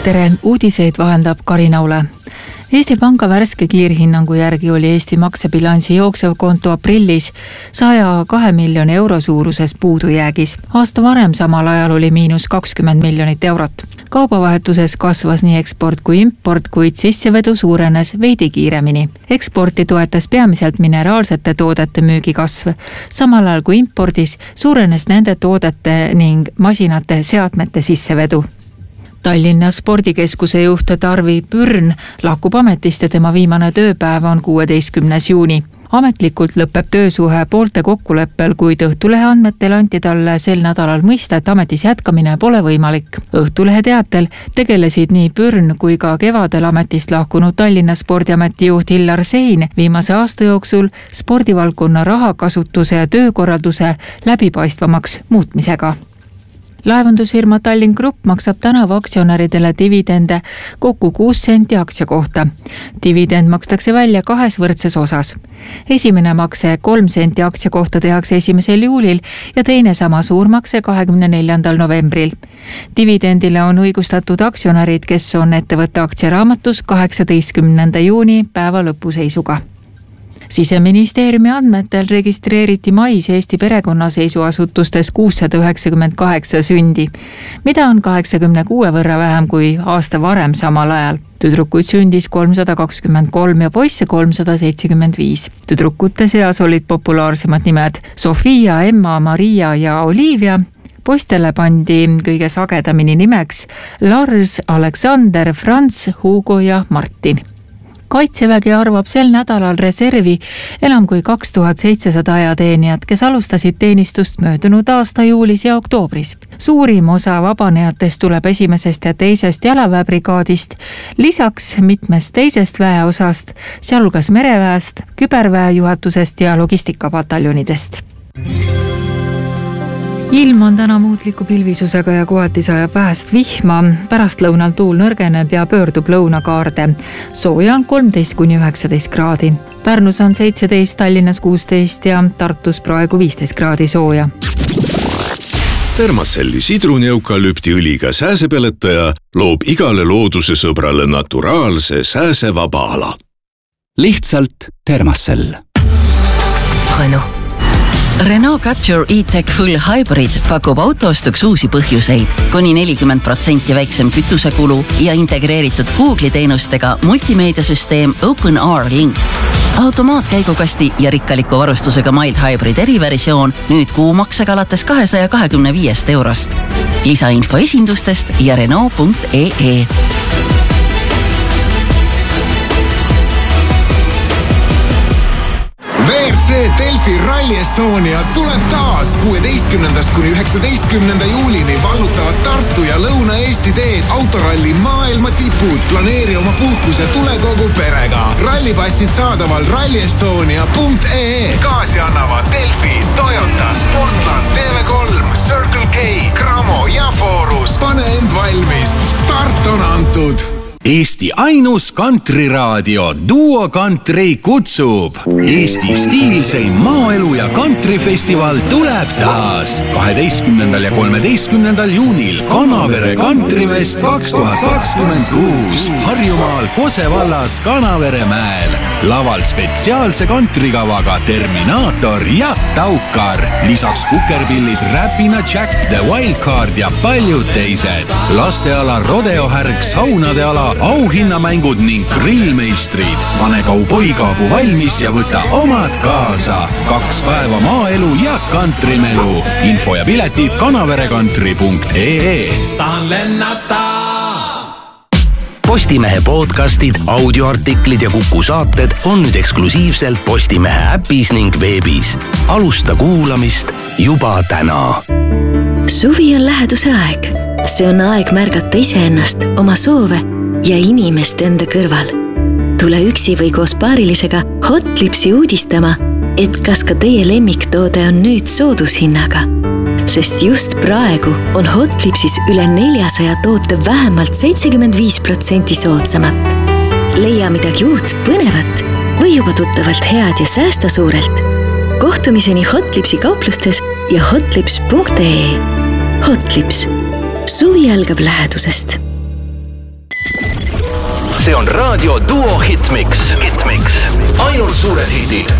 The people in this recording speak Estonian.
tere, uudiseid vahendab Karina Ule. Eesti Panga värske kiirhinnangu järgi oli Eesti maksebilansi jooksev konto aprillis 102 miljoni euro suuruses puudujäägis. Aasta varem samal ajal oli -20 miljonit eurot. Kaubavahetuses kasvas nii eksport kui import, kuid sissevedu suurenes veidi kiiremini. Eksporti toetas peamiselt mineraalsete toodete müügi kasv, samal ajal kui impordis suurenes nende toodete ning masinate seadmete sissevedu. Tallinna spordikeskuse juht Tarvi Pürn lahkub ametist ja tema viimane tööpäev on 16. juuni. Ametlikult lõpeb töösuhe poolte kokkuleppel, kuid Õhtulehe andmetel anti talle sel nädalal mõista, et ametis jätkamine pole võimalik. Õhtulehe teatel tegelesid nii Pürn kui ka kevadel ametist lahkunud Tallinna spordiameti juht Illar Sein viimase aasta jooksul spordivaldkonna rahakasutuse ja töökorralduse läbipaistvamaks muutmisega. Laevandusfirma Tallink Grupp maksab tänavu aktsionäridele dividende kokku 6 senti aktsia kohta. Dividend makstakse välja 2 võrdses osas. Esimene makse 3 senti aktsia kohta tehakse 1. juulil ja teine sama suurmakse 24. novembril. Dividendile on õigustatud aktsionärid, kes on ettevõtte aktsiaraamatus 18. juuni päeva lõpuseisuga. Siseministeeriumi andmetel registreeriti mais Eesti perekonnaseisuasutustes 698 sündi, mida on 86 võrra vähem kui aasta varem samal ajal. Tüdrukuid sündis 323 ja poisse 375. Tüdrukute seas olid populaarsemad nimed Sofia, Emma, Maria ja Olivia. Poistele pandi kõige sagedamini nimeks Lars, Aleksander, Franz, Hugo ja Martin. Kaitsevägi arvab sel nädalal reservi enam kui 2700 ajateenijat, kes alustasid teenistust möödunud aasta juulis ja oktoobris. Suurim osa vabanejatest tuleb 1. ja 2. jalaväebrigaadist, lisaks mitmest teisest väeosast, sealhulgas mereväest, küberväejuhatusest ja logistikapataljonidest. Ilm on täna muutliku pilvisusega ja kohati sajab vähest vihma, pärastlõunal tuul nõrgeneb ja pöördub lõunakaarde. Sooja on 13–19 kraadi. Pärnus on 17, Tallinnas 16 ja Tartus praegu 15 kraadi sooja. Thermacelli sidruneukalüptiõliga sääsepeletaja loob igale looduse sõbrale naturaalse sääsevaba ala. Lihtsalt Thermacell. Renault Captur E-Tech Full Hybrid pakub autoostuks uusi põhjuseid, kuni 40% väiksem kütusekulu ja integreeritud Google'i teenustega multimeediasüsteem OpenR Link. Automaatkäigukasti ja rikkaliku varustusega Mild Hybrid eriversioon nüüd kuumaksega alates 225 eurost. Lisainfo esindustest ja Renault.ee. WRC Delfi Rally Estonia tuleb taas 16–19. juulini vallutavad Tartu ja Lõuna-Eesti teed autoralli maailma tipud. Planeeri oma puhkus ja tule kogu perega. Rallipassid saadaval rallyestonia.ee. Gaasi annavad Delfi, Toyota, Sportland, TV3, Circle K, Cramo ja Forus. Pane end valmis. Start on antud. Eesti ainus kantriradio Duo Country kutsub. Eesti stiilseim maaelu ja kantrifestival tuleb taas 12. ja 13. juunil Kanavere Kantrifest 2026 Harjumaal Kose vallas Kanavere mäel. Laval spetsiaalse kantrikavaga Terminaator ja Taukar. Lisaks kukerpillid Räpina Jack, The Wildcard ja paljud teised. Lasteala rodeohärg, saunade ala, auhinnamängud ning grillmeistrid. Pane kauboikaabu valmis ja võta omad kaasa. 2 päeva maaelu ja kantrimelu. Info ja piletid kanaverekantri.ee. Tahan lennata! Postimehe podcastid, audioartiklid ja Kuku saated on nüüd eksklusiivselt Postimehe äpis ning veebis. Alusta kuulamist juba täna. Suvi on läheduse aeg. See on aeg märgata iseennast, oma soove ja inimest enda kõrval. Tule üksi või koos paarilisega Hotlipsi uudistama, et kas ka teie lemmiktoode on nüüd soodushinnaga. Sest just praegu on Hotlipsis üle 400 toote vähemalt 75% soodsamat. Leia midagi uut, põnevat või juba tuttavalt head ja säästa suurelt. Kohtumiseni Hotlipsi kauplustes ja hotlips.ee. Hotlips. Suvi algab lähedusest. see on Raadio Duo Hitmix. Ainult suured hidid.